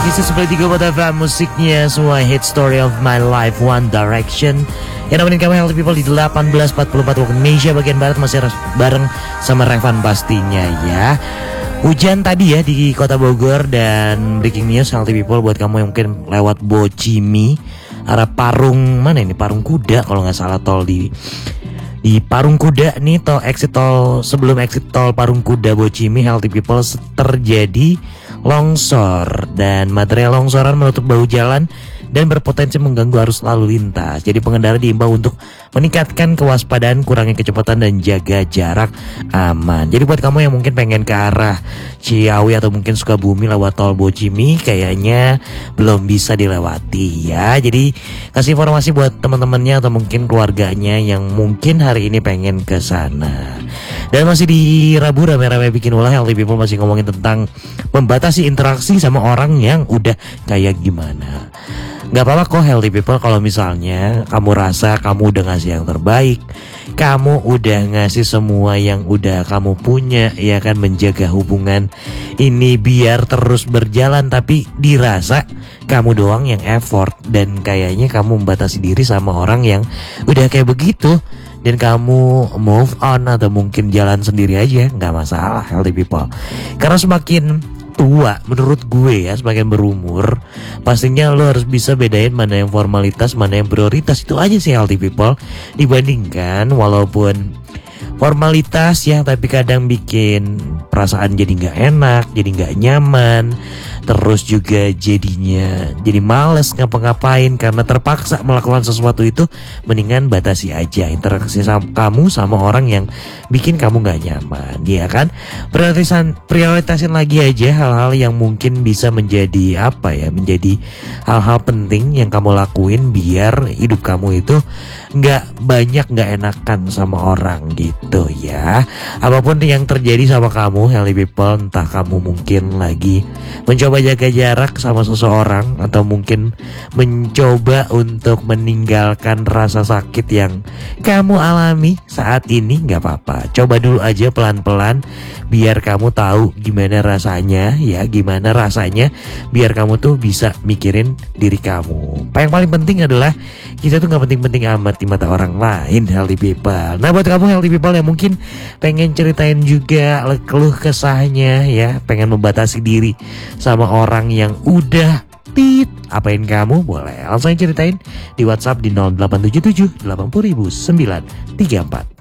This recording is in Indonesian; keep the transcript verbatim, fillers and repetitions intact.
This is tiga buat F M, musiknya semua hit story of my life, One Direction. Yang nemenin kamu Healthy People di delapan belas empat puluh empat waktu Indonesia bagian Barat, masih bareng sama Revan pastinya ya. Hujan tadi ya di kota Bogor. Dan breaking news Healthy People buat kamu yang mungkin lewat Bocimi arah Parung, mana ini, Parung Kuda kalau nggak salah, tol di Di Parung Kuda nih, tol exit tol sebelum exit tol Parung Kuda Bocimi, Healthy People, terjadi longsor dan material longsoran menutup bahu jalan dan berpotensi mengganggu arus lalu lintas. Jadi pengendara diimbau untuk meningkatkan kewaspadaan, kurangi kecepatan dan jaga jarak aman. Jadi buat kamu yang mungkin pengen ke arah Ciawi atau mungkin Sukabumi lewat tol Bocimi, kayaknya belum bisa dilewati ya. Jadi kasih informasi buat teman-temannya atau mungkin keluarganya yang mungkin hari ini pengen ke sana. Dan masih di Rabu rame-rame bikin ulah, Healthy People masih ngomongin tentang membatasi interaksi sama orang yang udah kayak gimana. Gak apa-apa kok Healthy People kalau misalnya kamu rasa kamu udah ngasih yang terbaik, kamu udah ngasih semua yang udah kamu punya, ya kan, menjaga hubungan ini biar terus berjalan, tapi dirasa kamu doang yang effort dan kayaknya kamu membatasi diri sama orang yang udah kayak begitu, dan kamu move on atau mungkin jalan sendiri aja, gak masalah Healthy People. Karena semakin tua, menurut gue ya, semakin berumur, pastinya lo harus bisa bedain mana yang formalitas, mana yang prioritas. Itu aja sih Healthy People. Dibandingkan walaupun formalitas ya, tapi kadang bikin perasaan jadi gak enak, jadi gak nyaman, terus juga jadinya jadi males ngapa-ngapain karena terpaksa melakukan sesuatu itu. Mendingan batasi aja interaksi sama kamu sama orang yang bikin kamu gak nyaman, ya kan. Prioritasin, prioritasin lagi aja hal-hal yang mungkin bisa menjadi apa ya, menjadi hal-hal penting yang kamu lakuin biar hidup kamu itu gak banyak gak enakan sama orang gitu ya. Apapun yang terjadi sama kamu Healthy People, entah kamu mungkin lagi mencoba jaga jarak sama seseorang atau mungkin mencoba untuk meninggalkan rasa sakit yang kamu alami saat ini, gak apa-apa. Coba dulu aja pelan-pelan biar kamu tahu gimana rasanya ya, gimana rasanya biar kamu tuh bisa mikirin diri kamu. Yang paling penting adalah kita tuh gak penting-penting amat di mata orang lain Healthy People. Nah buat kamu Healthy People yang mungkin pengen ceritain juga keluh kesahnya ya, pengen membatasi diri sama orang yang udah tit apain kamu, boleh langsung ceritain di WhatsApp di nol delapan tujuh tujuh delapan nol nol sembilan tiga empat.